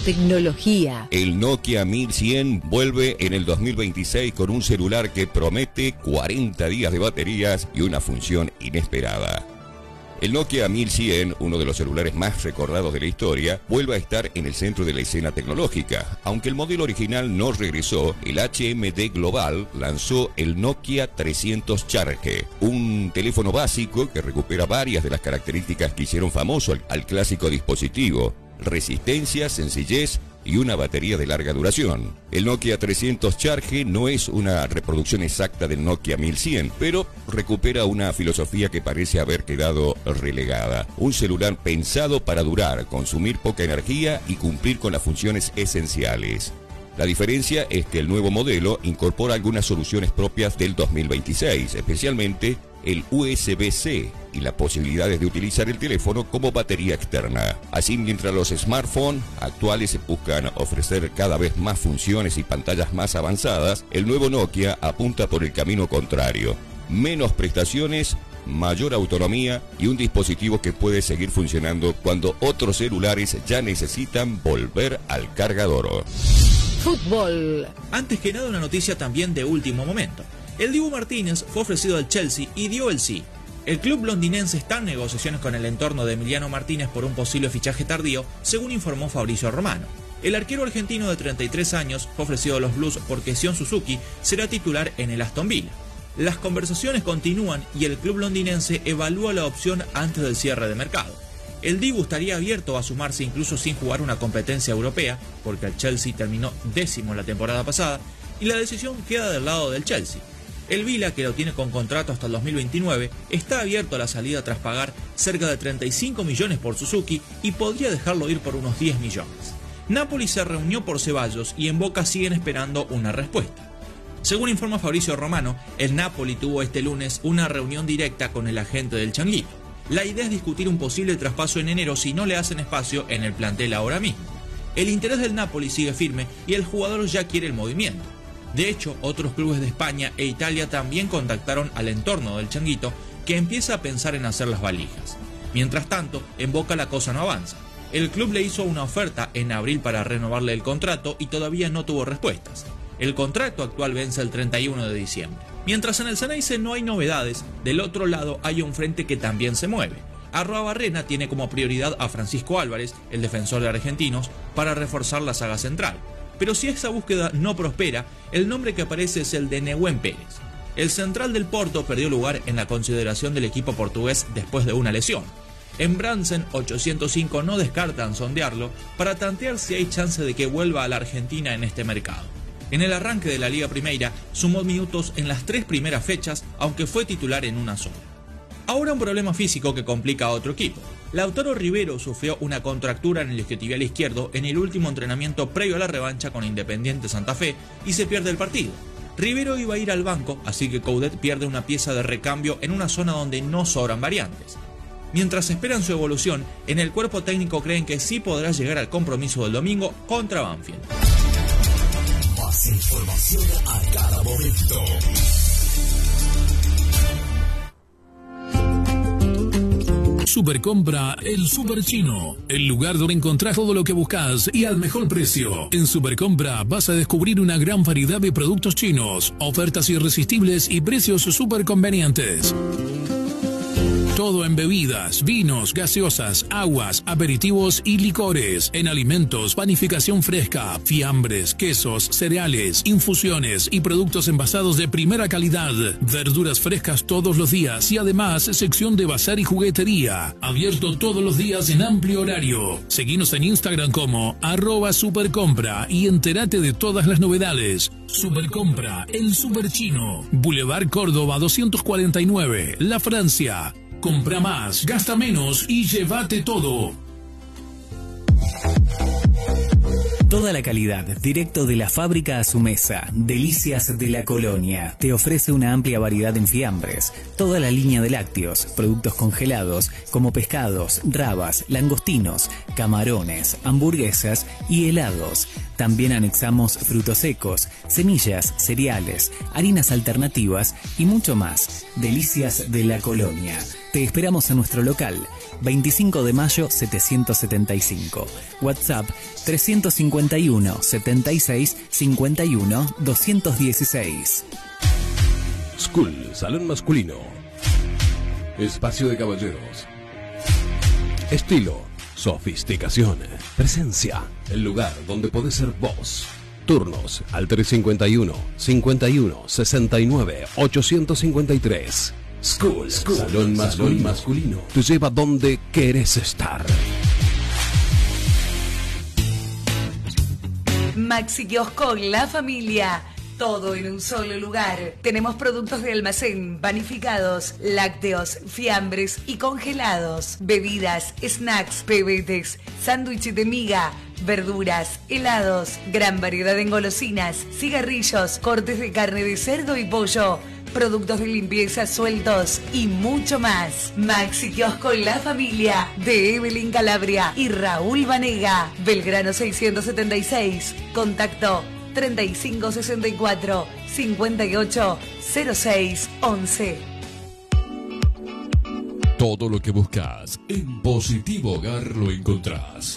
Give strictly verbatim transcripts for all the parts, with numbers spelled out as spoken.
tecnología. El Nokia mil cien vuelve en el dos mil veintiséis con un celular que promete cuarenta días de baterías y una función inesperada. El Nokia mil cien, uno de los celulares más recordados de la historia, vuelve a estar en el centro de la escena tecnológica. Aunque el modelo original no regresó, el H M D Global lanzó el Nokia trescientos Charge, un teléfono básico que recupera varias de las características que hicieron famoso al, al clásico dispositivo: resistencia, sencillez y una batería de larga duración. El Nokia trescientos Charge no es una reproducción exacta del Nokia mil cien, pero recupera una filosofía que parece haber quedado relegada. Un celular pensado para durar, consumir poca energía y cumplir con las funciones esenciales. La diferencia es que el nuevo modelo incorpora algunas soluciones propias del dos mil veintiséis, especialmente el U S B C y las posibilidades de utilizar el teléfono como batería externa. Así, mientras los smartphones actuales buscan ofrecer cada vez más funciones y pantallas más avanzadas, el nuevo Nokia apunta por el camino contrario: menos prestaciones, mayor autonomía y un dispositivo que puede seguir funcionando cuando otros celulares ya necesitan volver al cargador. Fútbol. Antes que nada, una noticia también de último momento. El Dibu Martínez fue ofrecido al Chelsea y dio el sí. El club londinense está en negociaciones con el entorno de Emiliano Martínez por un posible fichaje tardío, según informó Fabrizio Romano. El arquero argentino de treinta y tres años fue ofrecido a los Blues porque Sion Suzuki será titular en el Aston Villa. Las conversaciones continúan y el club londinense evalúa la opción antes del cierre de mercado. El Dibu estaría abierto a sumarse incluso sin jugar una competencia europea, porque el Chelsea terminó décimo la temporada pasada, y la decisión queda del lado del Chelsea. El Villa, que lo tiene con contrato hasta el dos mil veintinueve, está abierto a la salida tras pagar cerca de treinta y cinco millones por Suzuki y podría dejarlo ir por unos diez millones. Napoli se reunió por Ceballos y en Boca siguen esperando una respuesta. Según informa Fabrizio Romano, el Napoli tuvo este lunes una reunión directa con el agente del Changuito. La idea es discutir un posible traspaso en enero si no le hacen espacio en el plantel ahora mismo. El interés del Napoli sigue firme y el jugador ya quiere el movimiento. De hecho, otros clubes de España e Italia también contactaron al entorno del Changuito, que empieza a pensar en hacer las valijas. Mientras tanto, en Boca la cosa no avanza. El club le hizo una oferta en abril para renovarle el contrato y todavía no tuvo respuestas. El contrato actual vence el treinta y uno de diciembre. Mientras en el Ceneice no hay novedades, del otro lado hay un frente que también se mueve. Arruabarrena tiene como prioridad a Francisco Álvarez, el defensor de Argentinos, para reforzar la saga central. Pero si esa búsqueda no prospera, el nombre que aparece es el de Nehuen Pérez. El central del Porto perdió lugar en la consideración del equipo portugués después de una lesión. En Bransen ochocientos cinco no descartan sondearlo para tantear si hay chance de que vuelva a la Argentina en este mercado. En el arranque de la Liga Primeira sumó minutos en las tres primeras fechas, aunque fue titular en una sola. Ahora un problema físico que complica a otro equipo. Lautaro Rivero sufrió una contractura en el isquiotibial izquierdo en el último entrenamiento previo a la revancha con Independiente Santa Fe y se pierde el partido. Rivero iba a ir al banco, así que Coudet pierde una pieza de recambio en una zona donde no sobran variantes. Mientras esperan su evolución, en el cuerpo técnico creen que sí podrá llegar al compromiso del domingo contra Banfield. Más información a cada momento. Supercompra El Super Chino, el lugar donde encontrás todo lo que buscas y al mejor precio. En Supercompra vas a descubrir una gran variedad de productos chinos, ofertas irresistibles y precios súper convenientes. Todo en bebidas, vinos, gaseosas, aguas, aperitivos y licores. En alimentos, panificación fresca, fiambres, quesos, cereales, infusiones y productos envasados de primera calidad. Verduras frescas todos los días y además sección de bazar y juguetería. Abierto todos los días en amplio horario. Seguinos en Instagram como arroba supercompra y entérate de todas las novedades. Supercompra, el Super Chino. Boulevard Córdoba doscientos cuarenta y nueve, La Francia. Compra más, gasta menos y llévate todo. Toda la calidad, directo de la fábrica a su mesa. Delicias de la Colonia. Te ofrece una amplia variedad en fiambres, toda la línea de lácteos, productos congelados como pescados, rabas, langostinos, camarones, hamburguesas y helados. También anexamos frutos secos, semillas, cereales, harinas alternativas y mucho más. Delicias de la Colonia. Te esperamos en nuestro local, veinticinco de mayo setecientos setenta y cinco. WhatsApp trescientos cincuenta y uno, setenta y seis, cincuenta y uno, doscientos dieciséis. School, salón masculino. Espacio de caballeros. Estilo, sofisticación, presencia. El lugar donde podés ser vos. Turnos al trescientos cincuenta y uno, cincuenta y uno, sesenta y nueve, ochocientos cincuenta y tres. School, School, salón masculino. masculino. Te lleva donde querés estar. Maxi Kiosco La Familia. Todo en un solo lugar. Tenemos productos de almacén, panificados, lácteos, fiambres y congelados. Bebidas, snacks, pebetes, sándwiches de miga, verduras, helados, gran variedad en golosinas, cigarrillos, cortes de carne de cerdo y pollo, productos de limpieza sueltos y mucho más. Maxi Kiosco La Familia de Evelyn Calabria y Raúl Vanega. Belgrano seiscientos setenta y seis. Contacto treinta y cinco sesenta y cuatro, cincuenta y ocho, cero seis, once. Todo lo que buscas en Positivo Hogar lo encontrás.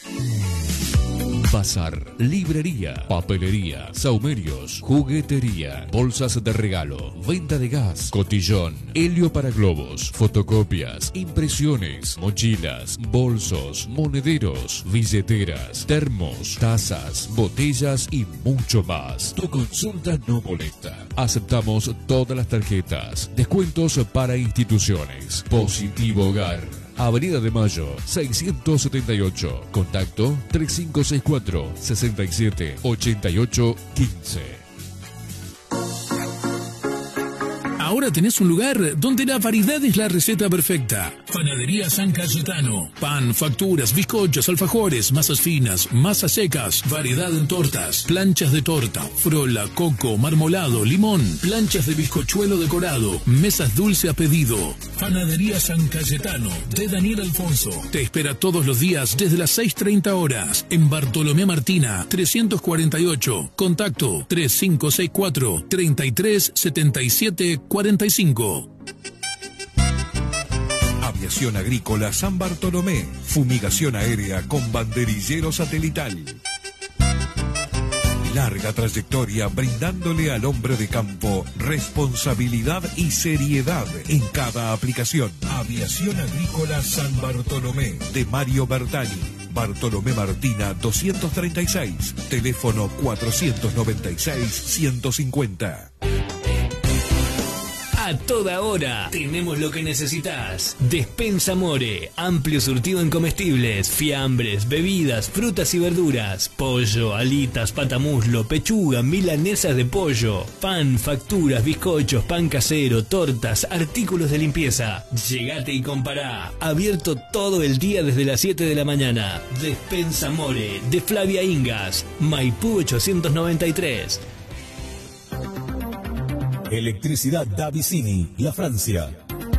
Bazar, librería, papelería, saumerios, juguetería, bolsas de regalo, venta de gas, cotillón, helio para globos, fotocopias, impresiones, mochilas, bolsos, monederos, billeteras, termos, tazas, botellas y mucho más. Tu consulta no molesta. Aceptamos todas las tarjetas. Descuentos para instituciones. Positivo Hogar. Avenida de Mayo, seiscientos setenta y ocho. Contacto tres cinco seis cuatro, sesenta y siete, ochenta y ocho, quince. Ahora tenés un lugar donde la variedad es la receta perfecta. Panadería San Cayetano. Pan, facturas, bizcochos, alfajores, masas finas, masas secas, variedad en tortas, planchas de torta, frola, coco, marmolado, limón, planchas de bizcochuelo decorado, mesas dulce a pedido. Panadería San Cayetano de Daniel Alfonso. Te espera todos los días desde las seis treinta horas en Bartolomé Martina, trescientos cuarenta y ocho. Contacto tres cinco seis cuatro, treinta y tres, setenta y siete, cuarenta y cinco. Aviación Agrícola San Bartolomé. Fumigación aérea con banderillero satelital. Larga trayectoria brindándole al hombre de campo responsabilidad y seriedad en cada aplicación. Aviación Agrícola San Bartolomé de Mario Bertani. Bartolomé Martina doscientos treinta y seis. Teléfono cuatrocientos noventa y seis, ciento cincuenta. A toda hora tenemos lo que necesitas. Despensa More, amplio surtido en comestibles, fiambres, bebidas, frutas y verduras, pollo, alitas, patamuslo, pechuga, milanesas de pollo, pan, facturas, bizcochos, pan casero, tortas, artículos de limpieza. Llegate y compará. Abierto todo el día desde las siete de la mañana. Despensa More, de Flavia Ingas, Maipú ochocientos noventa y tres. Electricidad Davicini, La Francia.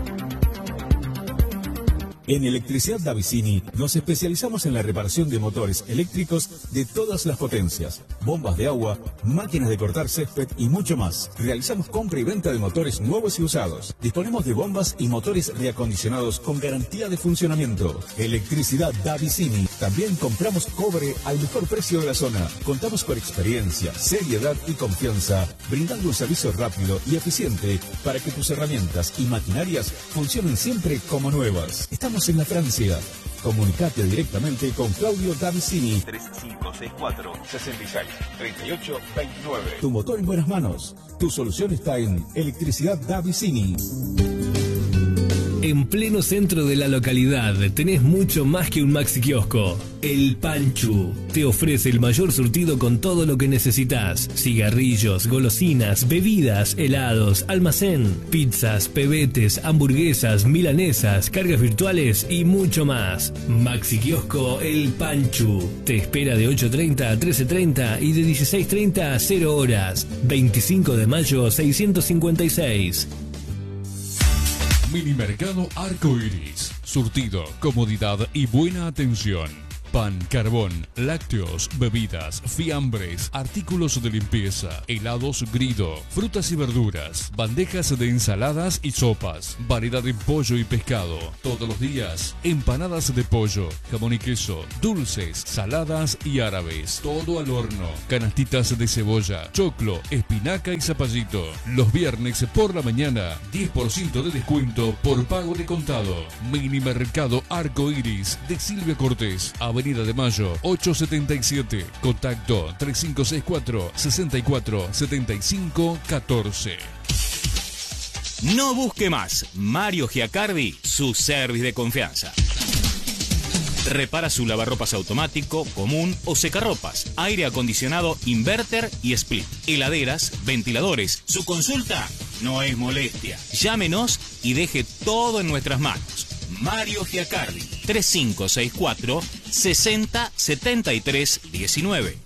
En Electricidad Davicini nos especializamos en la reparación de motores eléctricos de todas las potencias, bombas de agua, máquinas de cortar césped y mucho más. Realizamos compra y venta de motores nuevos y usados. Disponemos de bombas y motores reacondicionados con garantía de funcionamiento. Electricidad Davicini. También compramos cobre al mejor precio de la zona. Contamos con experiencia, seriedad y confianza, brindando un servicio rápido y eficiente para que tus herramientas y maquinarias funcionen siempre como nuevas. Estamos en la Francia. Comunicate directamente con Claudio Davicini. tres cinco seis cuatro, sesenta y seis, treinta y ocho, veintinueve. Tu motor en buenas manos. Tu solución está en Electricidad Davicini. En pleno centro de la localidad tenés mucho más que un maxi kiosco. El Panchu te ofrece el mayor surtido con todo lo que necesitas: cigarrillos, golosinas, bebidas, helados, almacén, pizzas, pebetes, hamburguesas, milanesas, cargas virtuales y mucho más. Maxi kiosco El Panchu te espera de ocho treinta a trece treinta y de dieciséis treinta a cero horas. veinticinco de mayo seiscientos cincuenta y seis. Minimercado Arco Iris. Surtido, comodidad y buena atención. Pan, carbón, lácteos, bebidas, fiambres, artículos de limpieza, helados Grido, frutas y verduras, bandejas de ensaladas y sopas, variedad de pollo y pescado. Todos los días, empanadas de pollo, jamón y queso, dulces, saladas y árabes. Todo al horno. Canastitas de cebolla, choclo, espinaca y zapallito. Los viernes por la mañana, diez por ciento de descuento por pago de contado. Minimercado Arco Iris de Silvia Cortés, Avenida de Mayo, ochocientos setenta y siete. Contacto tres cinco seis cuatro, seis cuatro siete cinco uno cuatro. No busque más. Mario Giacardi, su service de confianza. Repara su lavarropas automático, común o secarropas, aire acondicionado, inverter y split, heladeras, ventiladores. Su consulta no es molestia. Llámenos y deje todo en nuestras manos. Mario Giacardi, tres cinco seis cuatro, sesenta setenta y tres diecinueve.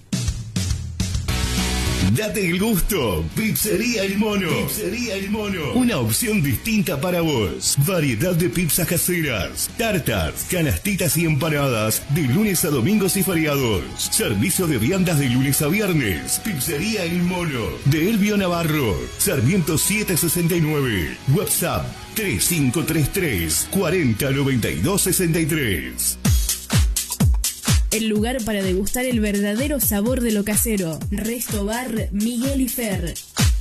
Date el gusto. Pizzería El Mono. Pizzería El Mono. Una opción distinta para vos. Variedad de pizzas caseras, tartas, canastitas y empanadas de lunes a domingos y feriados. Servicio de viandas de lunes a viernes. Pizzería El Mono. De Elvio Navarro. Sarmiento setecientos sesenta y nueve. WhatsApp tres cinco tres tres, cuarenta noventa y dos sesenta y tres. El lugar para degustar el verdadero sabor de lo casero. Resto Bar Miguel y Fer.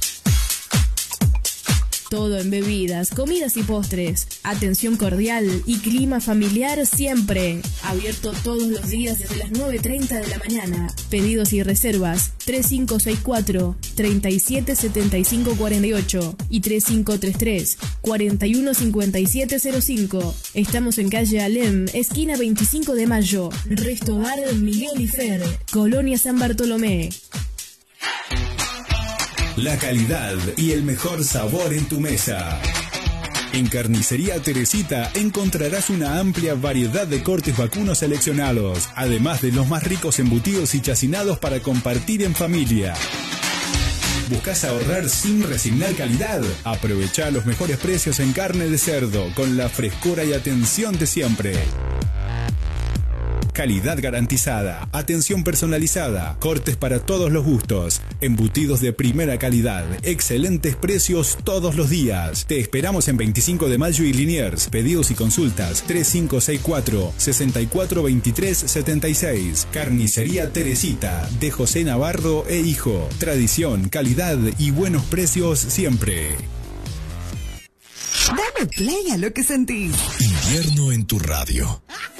Todo en bebidas, comidas y postres. Atención cordial y clima familiar siempre. Abierto todos los días desde las nueve treinta de la mañana. Pedidos y reservas tres cinco seis cuatro, treinta y siete setenta y cinco cuarenta y ocho y tres cinco tres tres, cuarenta y uno cincuenta y siete cero cinco. Estamos en calle Alem, esquina veinticinco de mayo. Resto Bar Miguel y Fer, Colonia San Bartolomé. La calidad y el mejor sabor en tu mesa. En Carnicería Teresita encontrarás una amplia variedad de cortes vacunos seleccionados, además de los más ricos embutidos y chacinados para compartir en familia. ¿Buscas ahorrar sin resignar calidad? Aprovecha los mejores precios en carne de cerdo con la frescura y atención de siempre. Calidad garantizada, atención personalizada, cortes para todos los gustos, embutidos de primera calidad, excelentes precios todos los días. Te esperamos en veinticinco de mayo y Liniers. Pedidos y consultas tres cinco seis cuatro, sesenta y cuatro veintitrés setenta y seis. Carnicería Teresita, de José Navarro e Hijo. Tradición, calidad y buenos precios siempre. Dale play a lo que sentís. Invierno en tu radio.